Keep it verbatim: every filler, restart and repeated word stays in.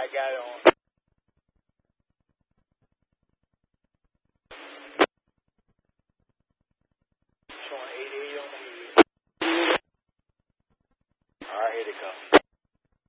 I got it on. Showing eight eighty on my head. Alright, here they come.